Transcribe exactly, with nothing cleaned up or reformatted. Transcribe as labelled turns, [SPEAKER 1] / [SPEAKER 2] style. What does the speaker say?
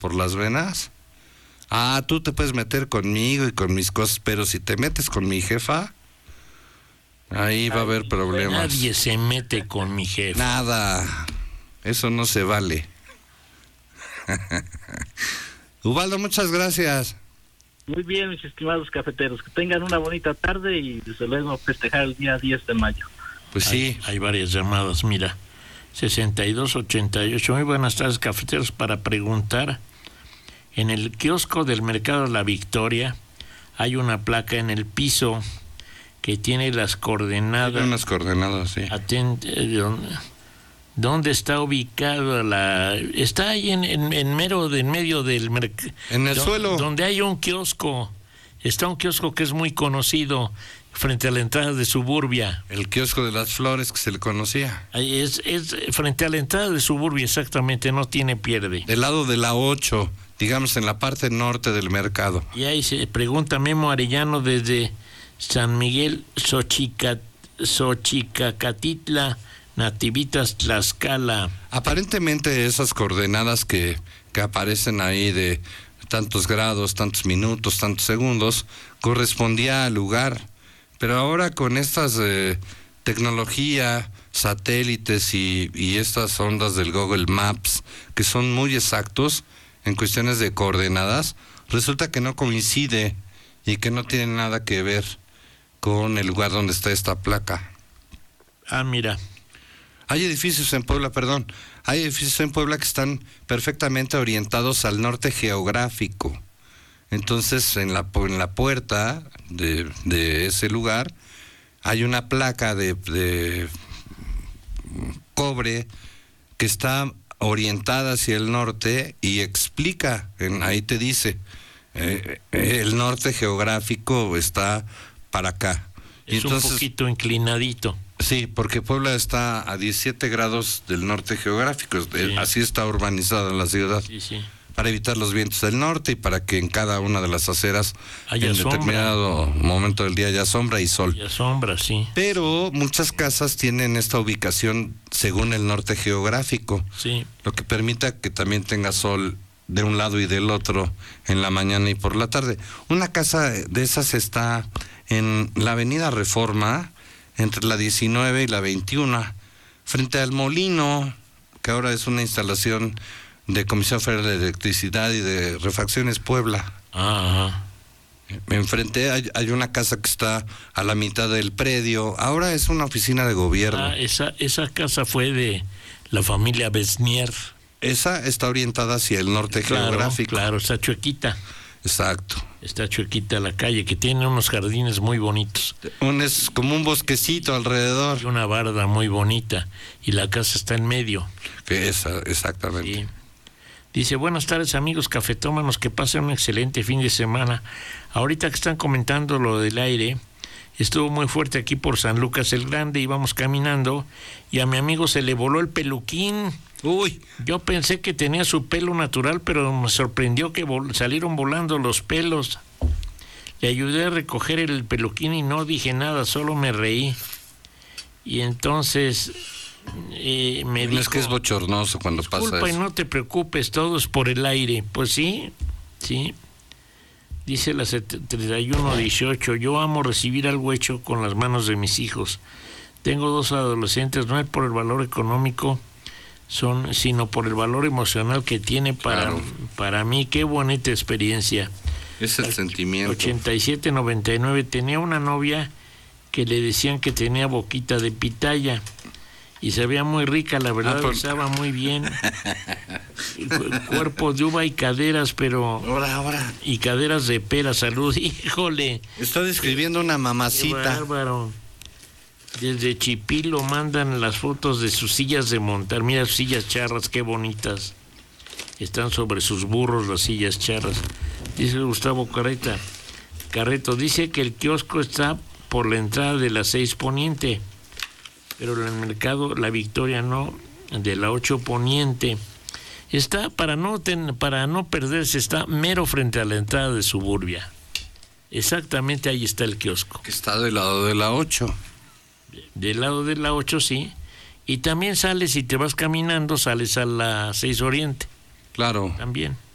[SPEAKER 1] por las venas. Ah, tú te puedes meter conmigo y con mis cosas, pero si te metes con mi jefa, ahí va a haber problemas.
[SPEAKER 2] Nadie se mete con mi jefa.
[SPEAKER 1] Nada, eso no se vale. Ubaldo, muchas gracias.
[SPEAKER 3] Muy bien, mis estimados cafeteros, que tengan una bonita tarde y desde luego festejar el día diez de mayo.
[SPEAKER 1] Pues sí.
[SPEAKER 2] Hay, hay varias llamadas, mira. sesenta y dos ochenta y ocho. Muy buenas tardes, cafeteros, para preguntar. En el kiosco del Mercado La Victoria hay una placa en el piso que tiene las coordenadas.
[SPEAKER 1] Tiene unas coordenadas, sí.
[SPEAKER 2] Atente, ¿dónde, ¿Dónde está ubicada la...? Está ahí en, en, en mero de en medio del mercado.
[SPEAKER 1] En el
[SPEAKER 2] do,
[SPEAKER 1] suelo.
[SPEAKER 2] Donde hay un kiosco. Está un kiosco que es muy conocido frente a la entrada de Suburbia.
[SPEAKER 1] El kiosco de las flores que se le conocía.
[SPEAKER 2] Ahí es, es frente a la entrada de Suburbia, exactamente, no tiene pierde.
[SPEAKER 1] Del lado de la ocho, digamos en la parte norte del mercado.
[SPEAKER 2] Y ahí se pregunta Memo Arellano desde San Miguel, Xochica, Xochicacatitla, Nativitas, Tlaxcala.
[SPEAKER 1] Aparentemente esas coordenadas que, que aparecen ahí de tantos grados, tantos minutos, tantos segundos, correspondía al lugar. Pero ahora con estas eh, tecnología, satélites y, y estas ondas del Google Maps, que son muy exactos en cuestiones de coordenadas, resulta que no coincide y que no tiene nada que ver con el lugar donde está esta placa.
[SPEAKER 2] Ah, mira.
[SPEAKER 1] Hay edificios en Puebla, perdón, hay edificios en Puebla que están perfectamente orientados al norte geográfico. Entonces, en la, en la puerta de, de ese lugar hay una placa de, de cobre que está orientada hacia el norte y explica, en, ahí te dice, eh, el norte geográfico está para acá.
[SPEAKER 2] Es y entonces, un poquito inclinadito.
[SPEAKER 1] Sí, porque Puebla está a diecisiete grados del norte geográfico, sí. Así está urbanizada la ciudad.
[SPEAKER 2] Sí, sí.
[SPEAKER 1] Para evitar los vientos del norte y para que en cada una de las aceras
[SPEAKER 2] haya
[SPEAKER 1] en
[SPEAKER 2] sombra.
[SPEAKER 1] Determinado momento del día haya sombra y sol.
[SPEAKER 2] Haya sombra, sí.
[SPEAKER 1] Pero muchas casas tienen esta ubicación según el norte geográfico,
[SPEAKER 2] sí.
[SPEAKER 1] Lo que permite que también tenga sol de un lado y del otro en la mañana y por la tarde. Una casa de esas está en la avenida Reforma, entre la diecinueve y la veintiuno, frente al molino, que ahora es una instalación de Comisión Federal de Electricidad y de Refacciones Puebla.
[SPEAKER 2] Ajá.
[SPEAKER 1] Enfrente hay, hay una casa que está a la mitad del predio, ahora es una oficina de gobierno.
[SPEAKER 2] Ah, esa, esa casa fue de la familia Besnier.
[SPEAKER 1] Esa está orientada hacia el norte
[SPEAKER 2] claro,
[SPEAKER 1] geográfico.
[SPEAKER 2] Claro, está chuequita.
[SPEAKER 1] Exacto.
[SPEAKER 2] Está chuequita la calle, que tiene unos jardines muy bonitos.
[SPEAKER 1] Un, es como un bosquecito alrededor.
[SPEAKER 2] Y una barda muy bonita, y la casa está en medio.
[SPEAKER 1] Que esa, exactamente.
[SPEAKER 2] Sí. Dice, buenas tardes amigos cafetómanos, que pasen un excelente fin de semana. Ahorita que están comentando lo del aire, estuvo muy fuerte aquí por San Lucas el Grande, íbamos caminando, y a mi amigo se le voló el peluquín.
[SPEAKER 1] Uy,
[SPEAKER 2] yo pensé que tenía su pelo natural, pero me sorprendió que vol- salieron volando los pelos. Le ayudé a recoger el peluquín y no dije nada, solo me reí. Y entonces eh, me
[SPEAKER 1] no
[SPEAKER 2] dijo...
[SPEAKER 1] es que es bochornoso cuando pasa eso.
[SPEAKER 2] Disculpa y no te preocupes, todo es por el aire. Pues sí, sí. Dice la treinta y uno dieciocho, yo amo recibir algo hecho con las manos de mis hijos. Tengo dos adolescentes, no es por el valor económico, son sino por el valor emocional que tiene para,
[SPEAKER 1] claro.
[SPEAKER 2] para mí. Qué bonita experiencia.
[SPEAKER 1] Es el sentimiento.
[SPEAKER 2] ochenta y siete noventa y nueve, tenía una novia que le decían que tenía boquita de pitaya y se veía muy rica, la verdad, ah, por... besaba muy bien. Cuerpo de uva y caderas, pero
[SPEAKER 1] ahora, ahora.
[SPEAKER 2] y caderas de pera, salud, híjole.
[SPEAKER 1] Está describiendo una mamacita.
[SPEAKER 2] Qué bárbaro. Desde Chipilo mandan las fotos de sus sillas de montar. Mira sus sillas charras, qué bonitas. Están sobre sus burros las sillas charras. Dice Gustavo Carreta. Carreto dice que el kiosco está por la entrada de la seis Poniente, pero en el mercado La Victoria no, de la ocho Poniente. Está, para no, ten, para no perderse, está mero frente a la entrada de Suburbia. Exactamente ahí está el kiosco.
[SPEAKER 1] Que está del lado de la ocho.
[SPEAKER 2] Del lado de la ocho, sí. Y también sales, si te vas caminando, sales a la seis Oriente.
[SPEAKER 1] Claro.
[SPEAKER 2] También.